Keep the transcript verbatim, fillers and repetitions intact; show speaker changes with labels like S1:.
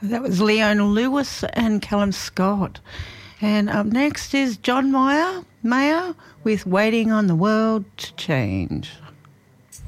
S1: That was Leona Lewis and Callum Scott. And up next is John Mayer, Mayer with Waiting on the World to Change.